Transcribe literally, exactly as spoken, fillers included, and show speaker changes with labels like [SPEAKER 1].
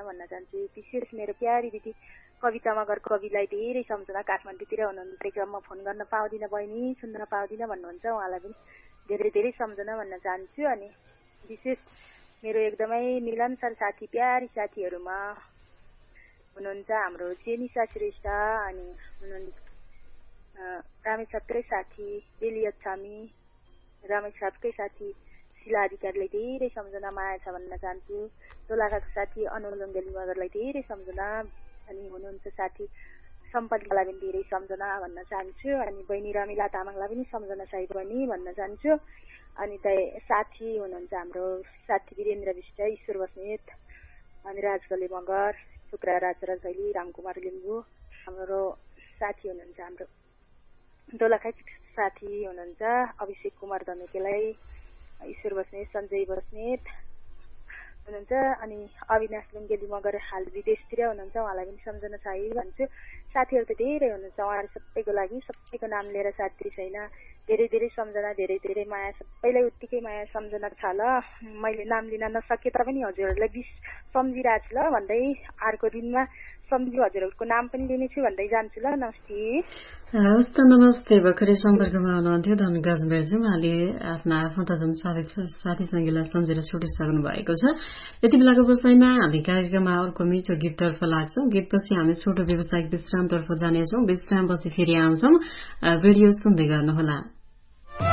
[SPEAKER 1] भन्न चाहन्छु। विशेष मेरो प्यारी दिदी कविता मगर कविलाई धेरै सम्झना, काठमाडौँतिर हुनुहुन्छ, म फोन गर्न पाउँदिनँ बहिनी, सुन्न पाउँदिनँ भन्नुहुन्छ, उहाँलाई पनि धेरै धेरै सम्झना भन्न चाहन्छु। अनि विशेष मेरो एकदमै मिलनसार साथी प्यारी साथीहरूमा हुनुहुन्छ हाम्रो जेनिसा श्रेष्ठ, अनि हुनुहुन्छ रामेछापकै साथी बेलियत छामी, रामेछापकै साथी शिला अधिकारीलाई धेरै सम्झना माया छ भन्न चाहन्छु। दोलाखाको साथी अनुल गङ्गेली मगरलाई धेरै सम्झना, अनि हुनुहुन्छ साथी सम्पत्तिलाई पनि धेरै सम्झना भन्न चाहन्छु। अनि बहिनी रमिला तामाङलाई पनि सम्झना साई बहिनी भन्न चाहन्छु। अनि त साथी हुनुहुन्छ हाम्रो साथी वीरेन्द्र विष्ट, ईश्वर बस्नेत, अनि राजगले मगर, शुक्रा राजरा शैली, रामकुमार लिम्बू। हाम्रो साथी हुनुहुन्छ हाम्रो दोलाखा साथी हुनुहुन्छ अभिषेक कुमार धमेकेलाई, ईश्वर बस्नेत, सञ्जय बस्नेत हुनुहुन्छ। अनि अविनाश लुङ्गेली मगर हाल विदेशतिर हुनुहुन्छ, उहाँलाई पनि सम्झना चाहि भन्छु। साथीहरू त धेरै हुनुहुन्छ, उहाँहरू सबैको लागि सबैको नाम लिएर साथी छैन, धेरै धेरै सम्झना, धेरै धेरै माया, सबैलाई उत्तिकै माया सम्झना छ ल। मैले नाम लिन नसके तापनि हजुरहरूलाई बिस सम्झिरहेको छु ल भन्दै, अर्को दिनमा सम्झु हजुरहरूको नाम पनि लिनेछु भन्दै जान्छु ल। नमस्ते।
[SPEAKER 2] हवस् त, नमस्ते। भर्खरै सम्पर्कमा हुनुहुन्थ्यो धनगज बेर्जी, उहाँले आफ्ना आफन्तजन साथी सङ्गीलाई सम्झेर छुटिसक्नु भएको छ। यति बेलाको विषयमा हामी कार्यक्रममा अर्को मिठो गीततर्फ लाग्छौँ। गीतपछि हामी छोटो व्यावसायिक विश्रामतर्फ जानेछौँ। विश्रामपछि फेरि आउँछौँ। रेडियो सुन्दै गर्नुहोला।